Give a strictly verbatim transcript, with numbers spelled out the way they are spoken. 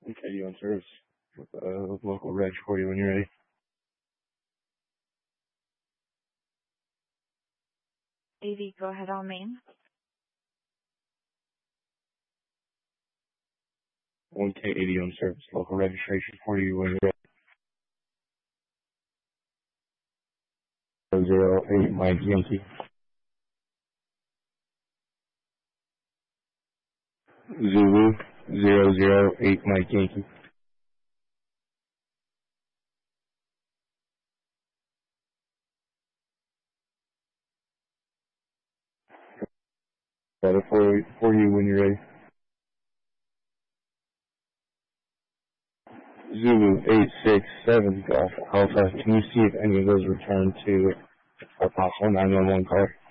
Okay, you on service with uh, local reg for you when you're ready. A V, go ahead on main. one K eighty on service, local registration for you when you're ready. zero eight Mike Yankee. Zulu zero zero eight Mike Yankee. Got it for, for you when you're ready. Zulu eight six seven Golf Alpha. Can you see if any of those return to a possible nine one one call?